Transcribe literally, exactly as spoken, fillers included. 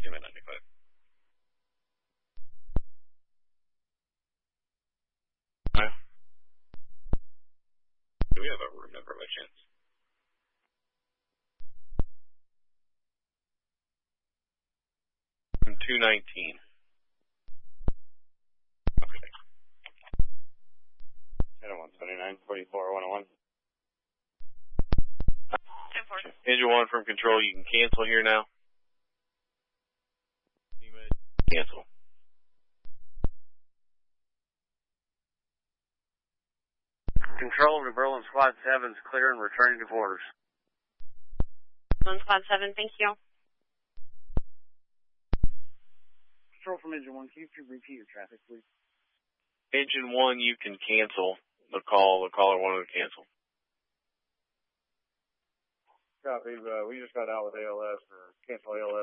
C M A ninety-five. Hi. Do we have a room number by chance? two nineteen. Okay. one seventy-nine forty-four one oh one. Engine one from control, you can cancel here now. Cancel. Control to Berlin Squad seven is clear and returning to quarters. Berlin Squad seven, thank you. Control from Engine one, can you repeat your traffic, please? Engine one, you can cancel the call. The caller wanted to cancel. Copy. Uh, we just got out with A L S or cancel A L